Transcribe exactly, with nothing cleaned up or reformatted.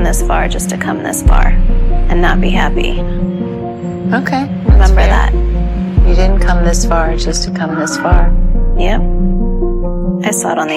this far just to come this far and not be happy. Okay. Remember that. You didn't come this far just to come this far. Yep. I saw it on the